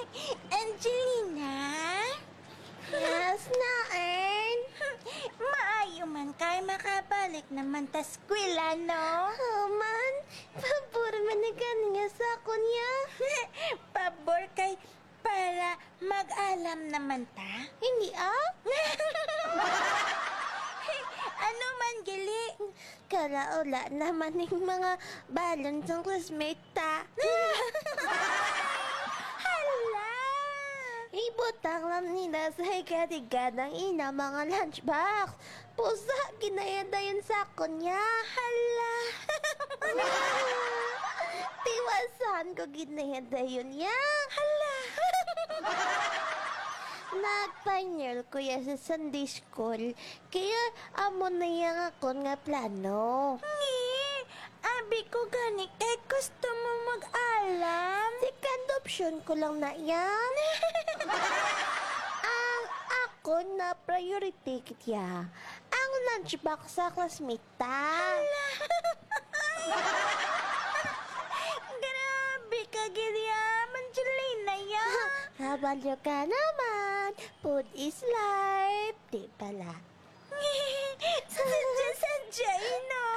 Angelina? Yes na, Ern. Maayo man kay makabalik naman ta eskwela, no? Man, pabor man na ganiya sa kunya. Pabor kay para mag-alam naman ta? Hindi Ano man, gali? Karaula naman yung mga balon sa classmate ta. Hala! Ibutang lang nila sa higad-higad ng ina mga lunchbox. Pusa, ginayada yun sa kunya. Hala! Tiwasan ko ginayada yun ya. Hala! Nag-final ko ya sa Sunday school. Kaya amo na yang ako nga plano. Abi ko gani kay gusto mo mag-alam. Second option ko lang na yan. Ang ako na priority kitya. Ang lunchbox sa classmate ta. Grabe ka, Gilya. Angelina ya. Habalo ka naman. Food is life. Di pala. Sadya-sadya, no?